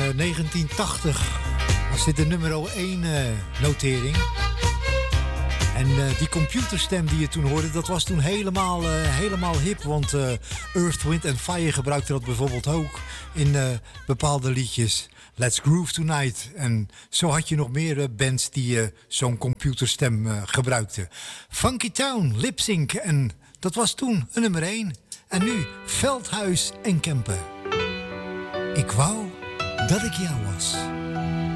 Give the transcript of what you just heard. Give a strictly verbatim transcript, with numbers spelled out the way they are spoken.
uh, negentien tachtig was dit de nummer één uh, notering. En uh, die computerstem die je toen hoorde, dat was toen helemaal, uh, helemaal hip. Want uh, Earth, Wind and Fire gebruikte dat bijvoorbeeld ook in uh, bepaalde liedjes. Let's Groove Tonight. En zo had je nog meer uh, bands die uh, zo'n computerstem uh, gebruikten. Funky Town, Lip Sync. En dat was toen een nummer één. En nu Veldhuis en Kempen. Ik wou dat ik jou was.